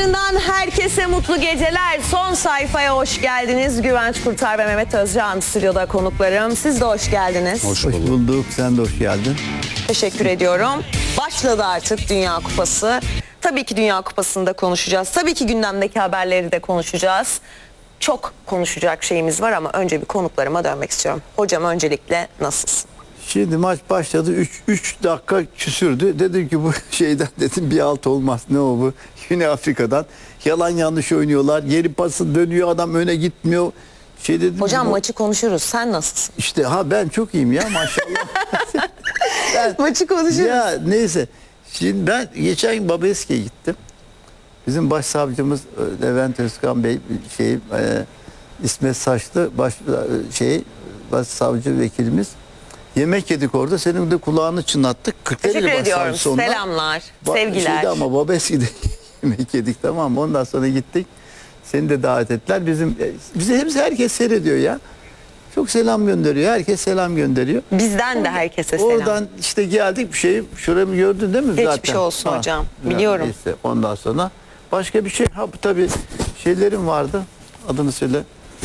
yayınından herkese mutlu geceler. Son sayfaya hoş geldiniz. Güvenç Kurtar ve Mehmet Özcan stüdyoda konuklarım. Siz de hoş geldiniz. Hoş bulduk. Sen de hoş geldin. Teşekkür ediyorum. Başladı artık Dünya Kupası. Tabii ki Dünya Kupası'nda konuşacağız. Tabii ki gündemdeki haberleri de konuşacağız. Çok konuşacak şeyimiz var ama önce bir konuklarıma dönmek istiyorum. Hocam öncelikle nasılsın? Şimdi maç başladı. 3 dakika küsürdü. Dedim ki bu şeyden dedim bir alt olmaz. Ne o bu? Güney Afrika'dan. Yalan yanlış oynuyorlar. Geri pası dönüyor, adam öne gitmiyor. Şey dedim, Hocam maçı konuşuruz. Sen nasılsın? İşte ben çok iyiyim ya maşallah. Maçı konuşuruz. Ya neyse. Şimdi ben geçen gün Babeski'ye gittim. Bizim başsavcımız Levent Özkan Bey İsmet Saçlı başsavcı vekilimiz. Yemek yedik orada. Senin de kulağını çınlattık. Teşekkür ediyorum. Selamlar, sevgiler. Ama Babeski'de yemek yedik, tamam mı? Ondan sonra gittik. Seni de davet ettiler. Bize herkes seyrediyor ya. Çok selam gönderiyor. Herkes selam gönderiyor. Bizden de herkese selam. Oradan işte geldik bir şey. Şurayı gördün değil mi zaten? Geçmiş olsun hocam. Biliyorum. Neyse, ondan sonra başka bir şey. Tabii şeylerim vardı. Adını söyle.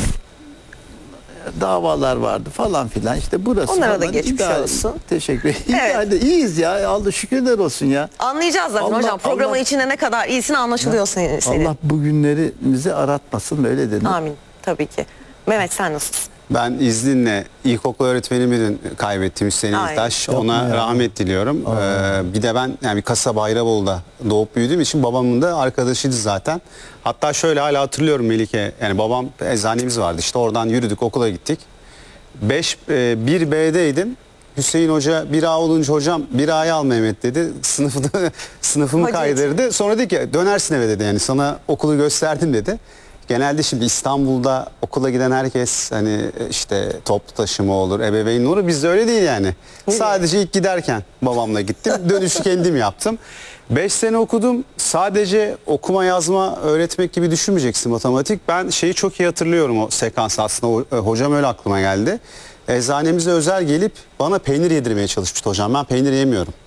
Davalar vardı falan filan. İşte burası. Onlara da falan. geçmiş olsun. Teşekkür ederim. Evet. Hadi iyiyiz ya. Allah şükürler olsun ya. Anlayacağız zaten hocam. Programın içinde ne kadar iyisin anlaşılıyor senin. Allah bugünlerimizi aratmasın, böyle dedim. Amin. Tabii ki. Mehmet sen nasılsın? Ben izninle ilkokul öğretmenimi dün kaybettim, Hüseyin İltaş. Ona rahmet diliyorum. Bir de ben yani bir kasaba Bayrabolu'da doğup büyüdüğüm için babamın da arkadaşıydı zaten. Hatta şöyle hala hatırlıyorum Melike. Yani babam, eczanemiz vardı, işte oradan yürüdük, okula gittik. 1B'deydim. Hüseyin Hoca 1A olunca hocam 1A'yı al Mehmet dedi. Sınıfımı kaydırdı. Sonra dedi ki dönersin eve dedi. Yani sana okulu gösterdim dedi. Genelde şimdi İstanbul'da okula giden herkes hani işte toplu taşıma olur, ebeveyn olur. Bizde öyle değil yani. Sadece ilk giderken babamla gittim. Dönüşü kendim yaptım. 5 sene okudum. Sadece okuma yazma öğretmek gibi düşünmeyeceksin matematik. Ben şeyi çok iyi hatırlıyorum, o sekans aslında. Hocam öyle aklıma geldi. Eczanemize özel gelip bana peynir yedirmeye çalışmıştı hocam. Ben peynir yemiyorum.